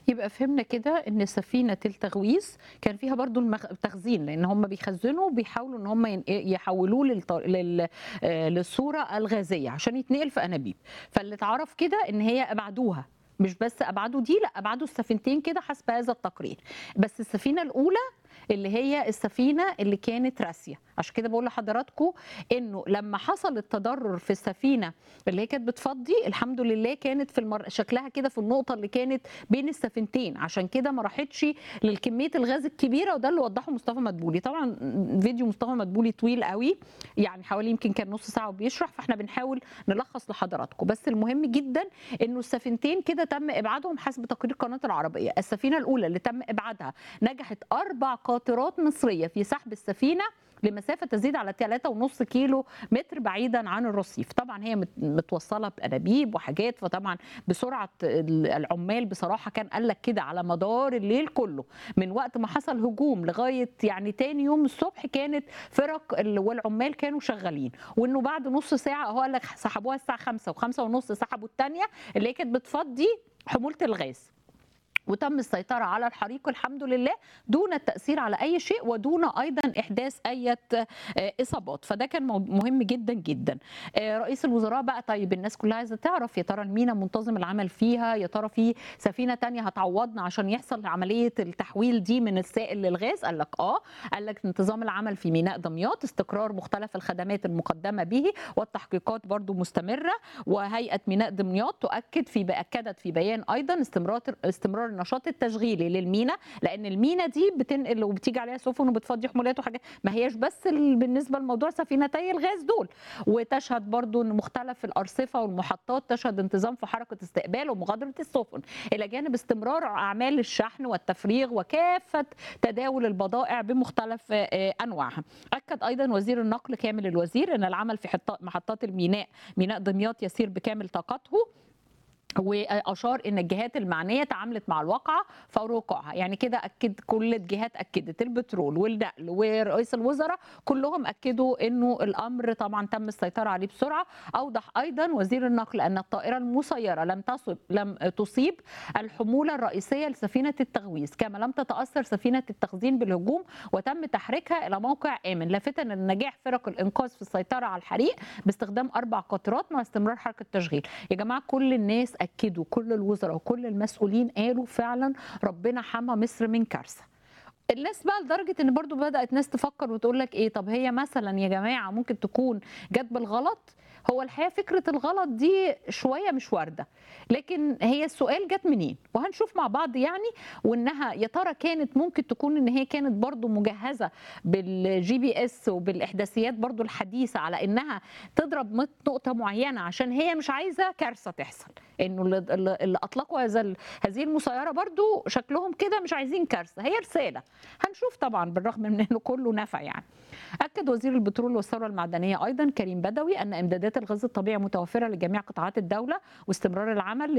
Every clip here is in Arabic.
يبقى فهمنا كده إن سفينة التغويث كان فيها برضو التخزين، لأن هم بيخزنوا وبيحاولوا إن هم يحولوه للصورة الغازية عشان يتنقل في أنابيب. فاللي اتعرف كده إن هي أبعدوها، مش بس أبعدوا دي، لا أبعدوا السفينتين كده حسب هذا التقرير. بس السفينة الأولى اللي هي السفينة اللي كانت راسية، عشان كده بقول لحضراتكم انه لما حصل التضرر في السفينة اللي هي كانت بتفضي، الحمد لله كانت في شكلها كده في النقطة اللي كانت بين السفينتين، عشان كده ما راحتش للكمية الغاز الكبيرة. وده اللي وضحه مصطفى مدبولي. طبعا فيديو مصطفى مدبولي طويل قوي، يعني حوالي يمكن كان نص ساعة وبيشرح، فاحنا بنحاول نلخص لحضراتكم. بس المهم جدا انه السفينتين كده تم ابعادهم حسب تقرير قناة العربية. السفينة الاولى اللي تم ابعادها نجحت 4 قاطرات مصرية في سحب السفينة لمسافة تزيد على 3.5 كيلو متر بعيدا عن الرصيف. طبعا هي متوصلة بأنابيب وحاجات، فطبعا بسرعة العمال بصراحة كان قال لك كده على مدار الليل كله من وقت ما حصل هجوم لغاية يعني تاني يوم الصبح كانت فرق والعمال كانوا شغالين. وانه بعد نص ساعة هو قال لك سحبوها الساعة 5 و5 ونص سحبوا الثانية اللي هي كانت بتفضي حمولة الغاز، وتم السيطرة على الحريق الحمد لله دون التأثير على أي شيء ودون أيضا إحداث أي إصابات. فده كان مهم جدا جدا. رئيس الوزراء بقى، طيب الناس كلها عايزة تعرف يا ترى المينا منتظم العمل فيها، يا ترى في سفينة تانية هتعوضنا عشان يحصل عملية التحويل دي من السائل للغاز؟ قال لك قال لك انتظام العمل في ميناء دمياط، استقرار مختلف الخدمات المقدمة به والتحقيقات برضو مستمرة. وهيئة ميناء دمياط أكدت في بيان أيضا استمرار النشاط التشغيلي للمينا، لان المينا دي بتنقل وبتيجي عليها سفن وبتفضي حمولات وحاجات، ما هياش بس بالنسبه لموضوع سفينتي الغاز دول. وتشهد برضو ان مختلف الارصفه والمحطات تشهد انتظام في حركه استقبال ومغادره السفن، الى جانب استمرار اعمال الشحن والتفريغ وكافه تداول البضائع بمختلف انواعها. اكد ايضا وزير النقل كامل الوزير ان العمل في محطات ميناء دمياط يسير بكامل طاقته، واشار ان الجهات المعنيه تعاملت مع الواقعه فور وقوعها. يعني كده اكد كل الجهات، اكدت البترول والنقل ورئيس الوزراء كلهم اكدوا انه الامر طبعا تم السيطره عليه بسرعه. اوضح ايضا وزير النقل ان الطائره المسيره لم تصيب الحموله الرئيسيه لسفينه التغويث، كما لم تتاثر سفينه التخزين بالهجوم، وتم تحريكها الى موقع امن، لافتا ان نجاح فرق الانقاذ في السيطره على الحريق باستخدام 4 قطرات مع استمرار حركه تشغيل. يا جماعه كل الناس اكدوا، كل الوزراء وكل المسؤولين قالوا فعلا ربنا حمى مصر من كارثه. الناس بقى لدرجه ان برضو بدات ناس تفكر وتقول لك ايه، طب هي مثلا يا جماعه ممكن تكون جت بالغلط. هو الحقيقه فكره الغلط دي شويه مش وارده، لكن هي السؤال جت منين وهنشوف مع بعض يعني. وانها يا ترى كانت ممكن تكون ان هي كانت برضو مجهزه بالجي بي اس وبالاحداثيات برضو الحديثه على انها تضرب نقطه معينه عشان هي مش عايزه كارثه تحصل. انه اللي اطلقوا هذه المسيره برضو شكلهم كده مش عايزين كارثه، هي رساله. هنشوف طبعا بالرغم من انه كله نفع يعني. اكد وزير البترول والثروه المعدنيه ايضا كريم بدوي ان امدادات الغاز الطبيعي متوفره لجميع قطاعات الدوله، واستمرار العمل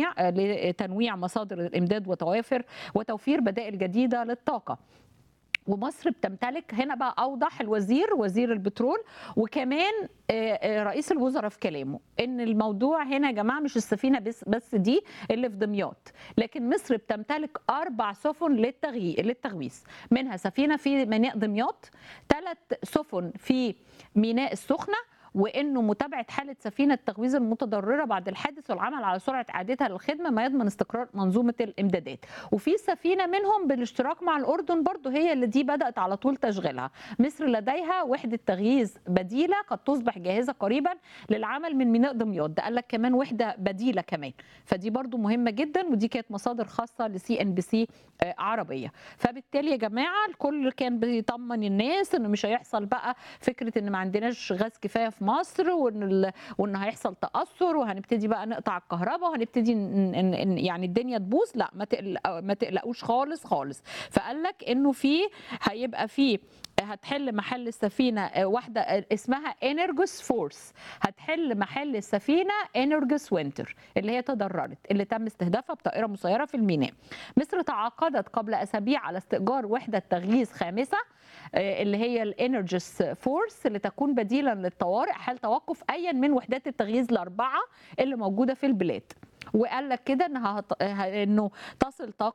لتنويع مصادر الامداد وتوفير بدائل جديده للطاقه. ومصر بتمتلك، هنا بقى اوضح وزير البترول وكمان رئيس الوزراء في كلامه ان الموضوع هنا يا جماعه مش السفينه بس دي اللي في دمياط، لكن مصر بتمتلك 4 سفن للتغويث، منها سفينه في ميناء دمياط، 3 سفن في ميناء السخنه، وانه متابعه حاله سفينه التغويث المتضرره بعد الحادث والعمل على سرعه اعادتها للخدمه ما يضمن استقرار منظومه الامدادات. وفي سفينه منهم بالاشتراك مع الاردن برضو هي اللي دي بدات على طول تشغيلها. مصر لديها وحده تغييث بديله قد تصبح جاهزه قريبا للعمل من ميناء دمياط، ده قال لك كمان وحده بديله كمان، فدي برضو مهمه جدا، ودي كانت مصادر خاصه لسي ان بي سي عربيه. فبالتالي يا جماعه الكل كان بيطمن الناس انه مش هيحصل بقى فكره ان ما عندناش غاز كفايه في مصر وان هيحصل تاثر وهنبتدي بقى نقطع الكهرباء وهنبتدي يعني الدنيا تبوظ. لا ما تقلقوش خالص خالص. فقال لك انه هيبقى هتحل محل السفينه واحده اسمها انرجوس فورس، هتحل محل السفينه انرجوس وينتر اللي هي تضررت، اللي تم استهدافها بطائره مسيره في الميناء. مصر تعاقدت قبل اسابيع على استئجار وحده تغييث خامسه اللي هي الانرجيس فورس لتكون بديلا للطوارئ حال توقف اي من وحدات التغييث ال4 اللي موجوده في البلاد. وقال لك كده انه تصل طاقة